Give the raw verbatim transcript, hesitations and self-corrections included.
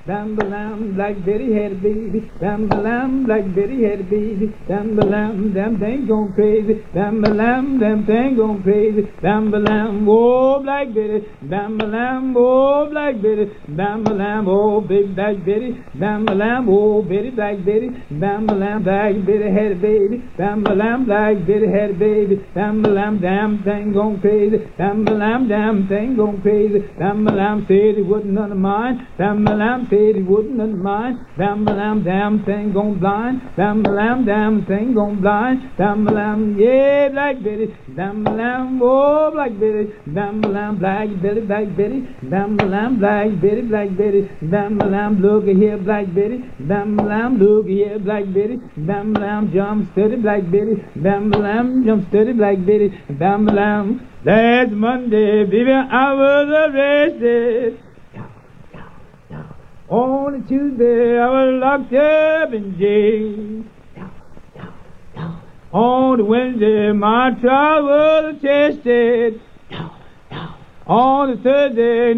Bam-ba-lam, Black Betty had a baby. Bam-ba-lam, Black Betty had a baby. Bam-ba-lam, them things gone crazy. Bam-ba-lam, them things gone crazy. Bam-ba-lam, oh, Black Betty. Bam-ba-lam, oh, Black Betty. Bam-ba-lam, oh, big Black Betty. Bam-ba-lam, oh, Betty, Black Betty. Bam-ba-lam, Black Betty had a baby. Bam-ba-lam, Black Betty had a baby. Bam-ba-lam, damn thing gone crazy. Bam-ba-lam, damn thing gone crazy. Bam-ba-lam said he wasn't none of mine. Bam-ba-lam said he wasn't none of mine. Bam-ba-lam, damn thing gone blind. Bam-ba-lam, damn thing gone blind. Bam-ba-lam, yeah, Black Betty. Bam-ba-lam, oh, Black Betty. Bam-ba-lam, Black Betty, Black Betty. Bam-ba-lam, Black Betty, Black Betty. Bam-ba-lam, look here, Black Betty. Bam-ba-lam, look here, Black Betty. Bam-ba-lam, jump steady, Black Betty. Bam-ba-lam, jump steady, Black Betty. Bam-ba-lam, last Monday, baby, I was arrested. On a Tuesday, I was locked up in jail. On a Wednesday, my trial was attested. On a Thursday,